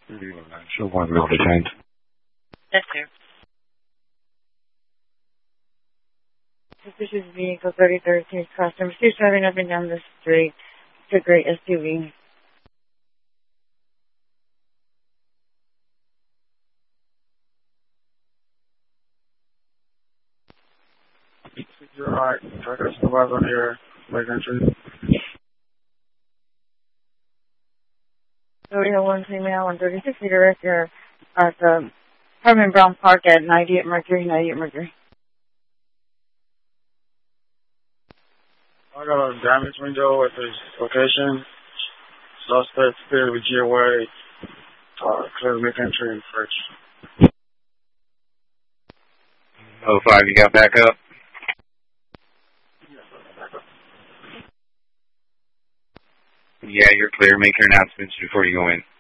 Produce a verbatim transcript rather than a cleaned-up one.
So one real detained. Yes, sir. Suspicious vehicle thirty thirteen customer. She's driving up and down the street. It's a great S U V. You're alright. Try to survive on here. Lake entry. thirty oh one female and thirty-six seater here at the Herman Brown Park at ninety-eight Mercury, ninety-eight Mercury. I got a damaged window at this location. Suspect clear the G away. Uh, clear the Lake entry and search. Oh five, you got backup? Yeah, you're clear. Make your announcements before you go in.